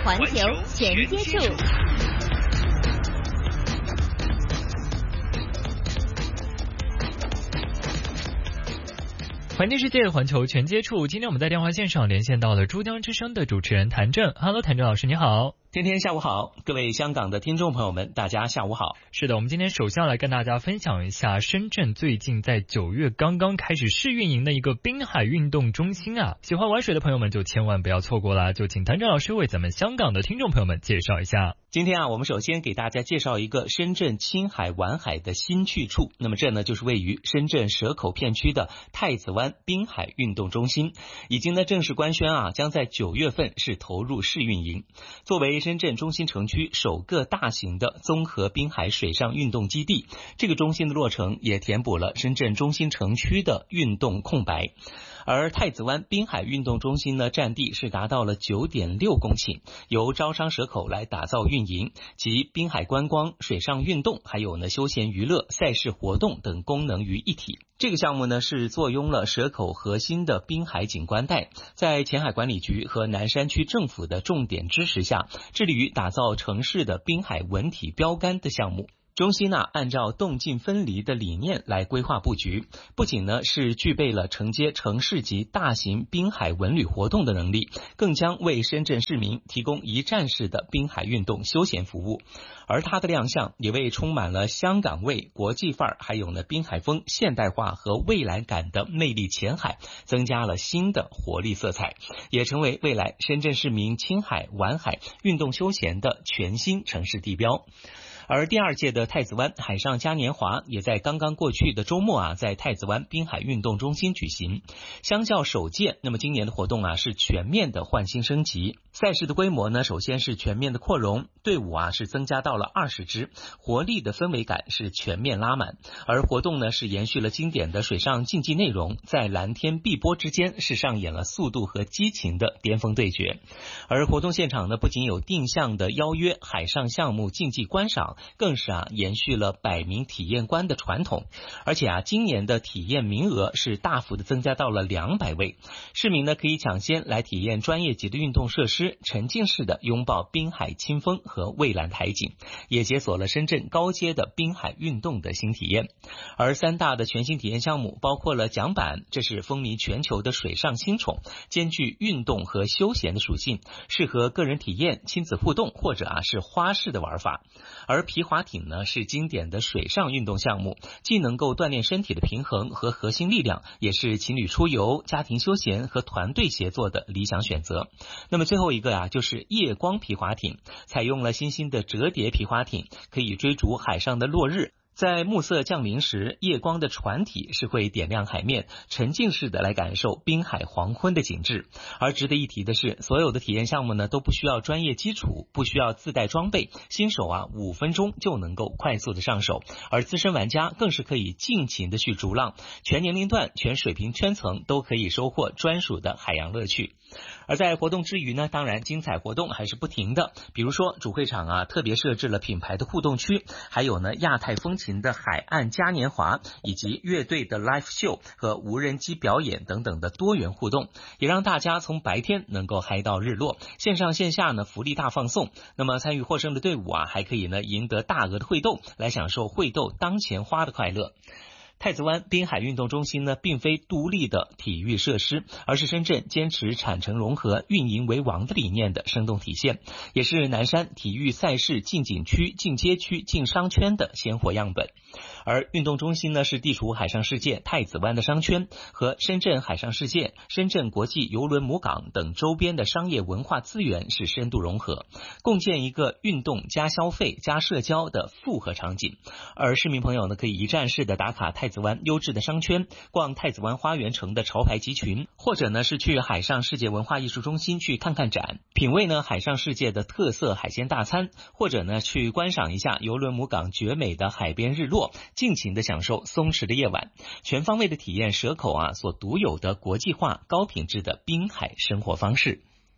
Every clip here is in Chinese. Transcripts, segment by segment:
环球全接触。 环境世界，环球全接触。今天我们在电话线上连线到了珠江之声的主持人谭正。Hello， 谭正老师，你好。 天天下午好，各位香港的听众朋友们，大家下午好。 是的，我们今天首先来跟大家分享一下深圳最近在9月刚刚开始试运营的一个滨海运动中心啊，喜欢玩水的朋友们就千万不要错过了，就请谭正老师为咱们香港的听众朋友们介绍一下。 今天我们首先给大家介绍一个深圳青海玩海的新去处，那么这呢就是位于深圳蛇口片区的太子湾滨海运动中心，已经正式官宣将在9月份是投入试运营。作为深圳中心城区首个大型的综合滨海水上运动基地，这个中心的落成也填补了深圳中心城区的运动空白。而太子湾滨海运动中心呢，占地是达到了9.6公顷，由招商蛇口来打造运营，集滨海观光、水上运动还有休闲娱乐、赛事活动等功能于一体。这个项目呢是坐拥了蛇口核心的滨海景观带，在前海管理局和南山区政府的重点支持下，致力于打造城市的滨海文体标杆的项目。中心按照动静分离的理念来规划布局，不仅是具备了承接城市级大型滨海文旅活动的能力，更将为深圳市民提供一站式的滨海运动休闲服务。而它的亮相也为充满了香港味、国际范儿，还有滨海风、现代化和未来感的魅力前海增加了新的活力色彩，也成为未来深圳市民青海玩海运动休闲的全新城市地标。而第2届的太子湾海上嘉年华也在刚刚过去的周末在太子湾滨海运动中心举行。相较首届，那么今年的活动是全面的换新升级。赛事的规模呢，首先是全面的扩容，队伍是增加到了20支，活力的氛围感是全面拉满。而活动呢是延续了经典的水上竞技内容，在蓝天碧波之间是上演了速度和激情的巅峰对决。而活动现场呢，不仅有定向的邀约海上项目竞技观赏，更是延续了100名体验官的传统，而且今年的体验名额是大幅的增加到了200位，市民呢可以抢先来体验专业级的运动设施，沉浸式的拥抱滨海清风和蔚蓝海景，也解锁了深圳高阶的滨海运动的新体验。而3大的全新体验项目包括了桨板，这是风靡全球的水上新宠，兼具运动和休闲的属性，适合个人体验、亲子互动或者是花式的玩法。而皮划艇呢是经典的水上运动项目，既能够锻炼身体的平衡和核心力量，也是情侣出游、家庭休闲和团队协作的理想选择。那么最后一个就是夜光皮划艇，采用了新兴的折叠皮划艇，可以追逐海上的落日。在暮色降临时，夜光的船体是会点亮海面，沉浸式的来感受滨海黄昏的景致。而值得一提的是，所有的体验项目呢都不需要专业基础，不需要自带装备，新手5分钟就能够快速的上手，而资深玩家更是可以尽情的去逐浪，全年龄段、全水平圈层都可以收获专属的海洋乐趣。而在活动之余呢，当然精彩活动还是不停的，比如说主会场特别设置了品牌的互动区，还有亚太风情的海岸嘉年华，以及乐队的 live show 和无人机表演等等的多元互动，也让大家从白天能够嗨到日落，线上线下呢福利大放送。那么参与获胜的队伍还可以赢得大额的会斗，来享受会斗当前花的快乐。太子湾滨海运动中心呢，并非独立的体育设施，而是深圳坚持产城融合、运营为王的理念的生动体现，也是南山体育赛事进景区、进街区、进商圈的鲜活样本。而运动中心呢，是地处海上世界太子湾的商圈和深圳海上世界、深圳国际邮轮母港等周边的商业文化资源是深度融合，共建一个运动加消费加社交的复合场景。而市民朋友呢，可以一站式的打卡太子湾优质的商圈，逛太子湾花园城的潮牌集群，或者呢是去海上世界文化艺术中心去看看展，品味呢海上世界的特色海鲜大餐，或者呢去观赏一下邮轮母港绝美的海边日落，尽情的享受松弛的夜晚，全方位的体验蛇口所独有的国际化高品质的滨海生活方式。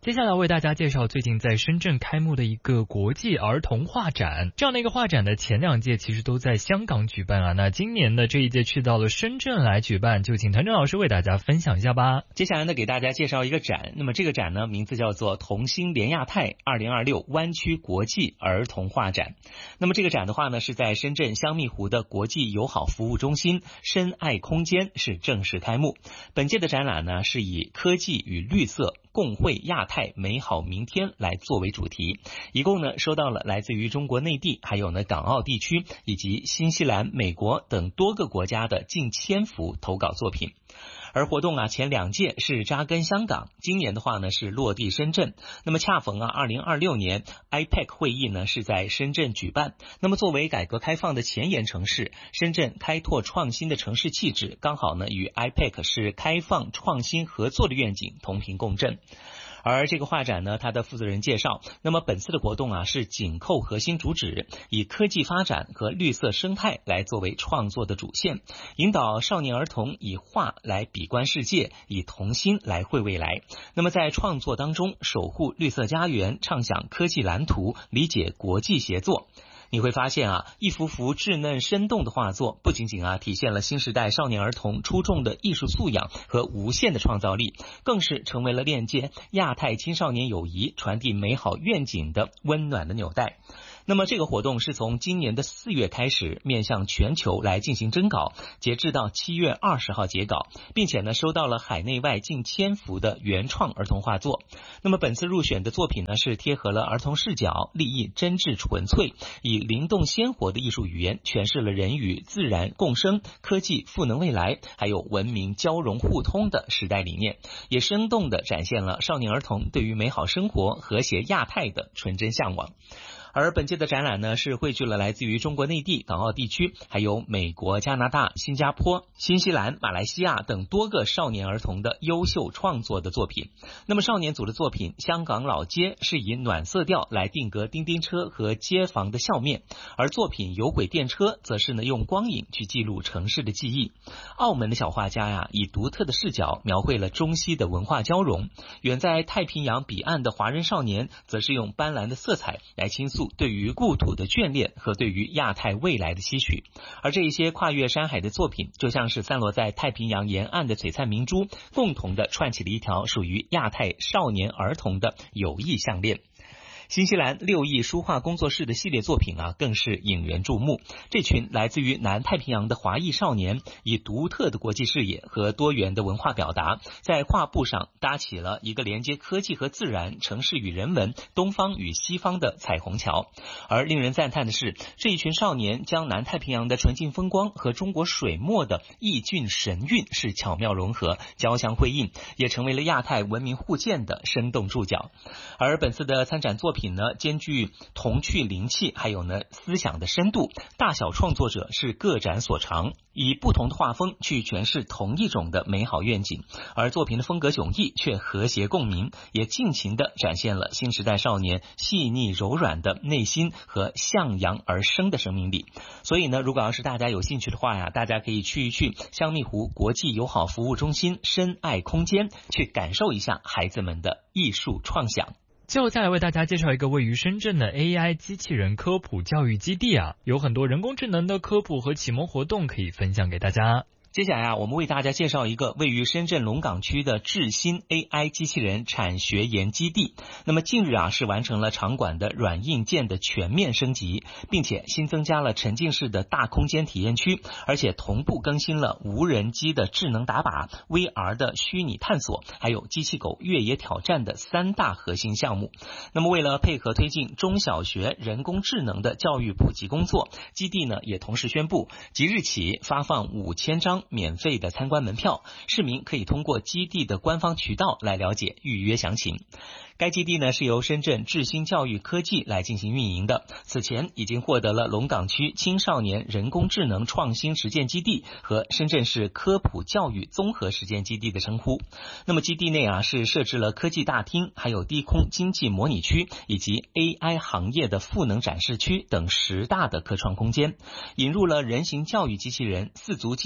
接下来为大家介绍最近在深圳开幕的一个国际儿童画展。这样的一个画展的前2届其实都在香港举办啊，那今年的这一届去到了深圳来举办，就请谭正老师为大家分享一下吧。 接下来呢，给大家介绍一个展，那么这个展呢，名字叫做同心连亚太2026湾区国际儿童画展。那么这个展的话呢，是在深圳香蜜湖的国际友好服务中心深爱空间是正式开幕。本届的展览呢，是以科技与绿色共绘亚太美好明天来作为主题，一共呢收到了来自于中国内地，还有呢港澳地区以及新西兰、美国等多个国家的近1000幅投稿作品。而活动前2届是扎根香港，今年的话呢是落地深圳。那么恰逢2026年 IPEC 会议呢是在深圳举办。那么作为改革开放的前沿城市，深圳开拓创新的城市气质，刚好呢与 IPEC 是开放创新合作的愿景同频共振。而这个画展呢，它的负责人介绍，那么本次的活动是紧扣核心主旨，以科技发展和绿色生态来作为创作的主线，引导少年儿童以画来比观世界，以童心来绘未来。那么在创作当中，守护绿色家园，畅想科技蓝图，理解国际协作。你会发现一幅幅稚嫩生动的画作，不仅仅体现了新时代少年儿童出众的艺术素养和无限的创造力，更是成为了链接亚太青少年友谊、传递美好愿景的温暖的纽带。那么这个活动是从今年的4月开始，面向全球来进行征稿，截至到7月20号截稿，并且呢收到了海内外近1000幅的原创儿童画作。那么本次入选的作品呢，是贴合了儿童视角，立意真挚纯粹，以灵动鲜活的艺术语言诠释了人与自然共生、科技赋能未来，还有文明交融互通的时代理念，也生动地展现了少年儿童对于美好生活、和谐亚太的纯真向往。而本届的展览呢，是汇聚了来自于中国内地、港澳地区，还有美国、加拿大、新加坡、新西兰、马来西亚等多个少年儿童的优秀创作的作品。那么少年组的作品《香港老街》是以暖色调来定格叮叮车和街坊的笑面，而作品《有轨电车》则是呢用光影去记录城市的记忆。澳门的小画家以独特的视角描绘了中西的文化交融。远在太平洋彼岸的华人少年，则是用斑斓的色彩来倾诉对于故土的眷恋和对于亚太未来的期许。而这一些跨越山海的作品，就像是散落在太平洋沿岸的璀璨明珠，共同的串起了一条属于亚太少年儿童的友谊项链。新西兰6亿书画工作室的系列作品更是引人注目。这群来自于南太平洋的华裔少年，以独特的国际视野和多元的文化表达，在画布上搭起了一个连接科技和自然、城市与人文、东方与西方的彩虹桥。而令人赞叹的是，这一群少年将南太平洋的纯净风光和中国水墨的意境神韵是巧妙融合，交相辉映，也成为了亚太文明互鉴的生动注脚。而本次的参展作品呢，兼具童趣灵气，还有呢思想的深度，大小创作者是各展所长，以不同的画风去诠释同一种的美好愿景，而作品的风格迥异却和谐共鸣，也尽情地展现了新时代少年细腻柔软的内心和向阳而生的生命力。所以呢，如果要是大家有兴趣的话大家可以去香蜜湖国际友好服务中心深爱空间，去感受一下孩子们的艺术创想。 最后再来为大家介绍一个位于深圳的 AI 机器人科普教育基地有很多人工智能的科普和启蒙活动可以分享给大家。 接下来我们为大家介绍一个位于深圳龙岗区的智新 AI 机器人产学研基地。那么近日是完成了场馆的软硬件的全面升级，并且新增加了沉浸式的大空间体验区，而且同步更新了无人机的智能打靶、VR 的虚拟探索，还有机器狗越野挑战的3大核心项目。那么为了配合推进中小学人工智能的教育普及工作，基地呢也同时宣布，即日起发放5000张免费的参观门票，市民可以通过基地的官方渠道来了解预约详情。该基地呢是由深圳智新教育科技来进行运营的，此前已经获得了龙岗区青少年人工智能创新实践基地和深圳市科普教育综合实践基地的称呼。那么基地内是设置了科技大厅，还有低空经济模拟区以及 AI 行业的赋能展示区等10大的科创空间，引入了人形教育机器人、4足机器狗、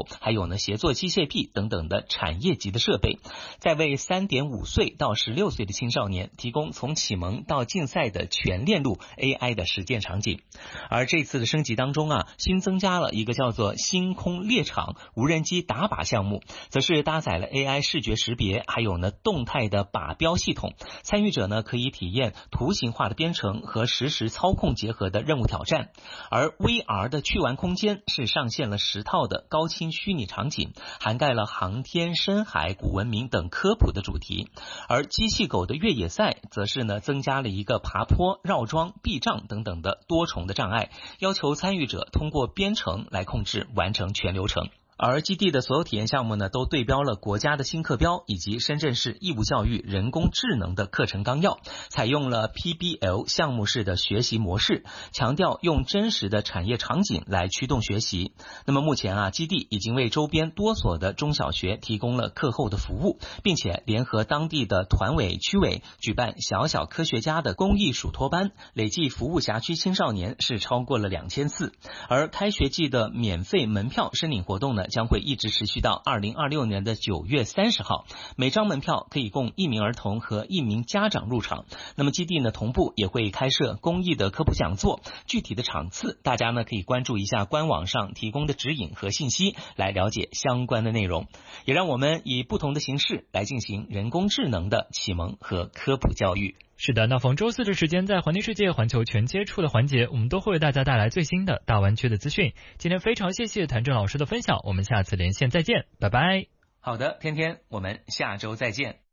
还有呢协作机械臂等等的产业级的设备，在为3.5岁到16岁的青少年提供从启蒙到竞赛的全链路 AI 的实践场景。而这次的升级当中新增加了一个叫做星空猎场无人机打靶项目，则是搭载了 AI 视觉识别，还有呢动态的靶标系统。参与者呢可以体验图形化的编程和实时操控结合的任务挑战。而 VR 的趣玩空间是上线了10套的高清虚拟场景，涵盖了航天、深海、古文明等科普的主题。而机器狗的越野赛则是呢增加了一个爬坡、绕桩、避障等等的多重的障碍，要求参与者通过编程来控制完成全流程。而基地的所有体验项目呢，都对标了国家的新课标以及深圳市义务教育人工智能的课程纲要，采用了 PBL 项目式的学习模式，强调用真实的产业场景来驱动学习。那么目前基地已经为周边多所的中小学提供了课后的服务，并且联合当地的团委、区委举办小小科学家的公益嘱托班，累计服务辖区青少年是超过了2000次。而开学季的免费门票申领活动呢，将会一直持续到2026年的9月30号，每张门票可以供1名儿童和1名家长入场。那么基地呢同步也会开设公益的科普讲座，具体的场次大家呢可以关注一下官网上提供的指引和信息来了解相关的内容，也让我们以不同的形式来进行人工智能的启蒙和科普教育。 是的，那逢周四的时间，在环听世界环球全接触的环节，我们都会为大家带来最新的大湾区的资讯。今天非常谢谢谭正老师的分享，我们下次连线再见，拜拜。 好的，天天，我们下周再见。